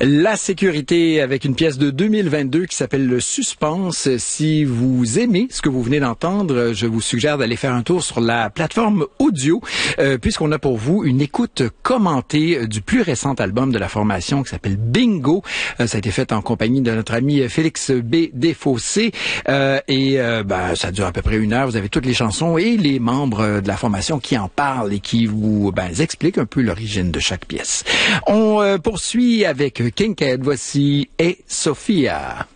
La sécurité avec une pièce de 2022 qui s'appelle Le Suspense. Si vous aimez ce que vous venez d'entendre, je vous suggère d'aller faire un tour sur la plateforme audio, puisqu'on a pour vous une écoute commentée du plus récent album de la formation qui s'appelle Bingo. Ça a été fait en compagnie de notre ami Félix B. Desfossés. Ça dure à peu près 1 heure. Vous avez toutes les chansons et les membres de la formation qui en parlent et qui vous expliquent un peu l'origine de chaque pièce. On poursuit avec Kincaid. Voici Et Sophia.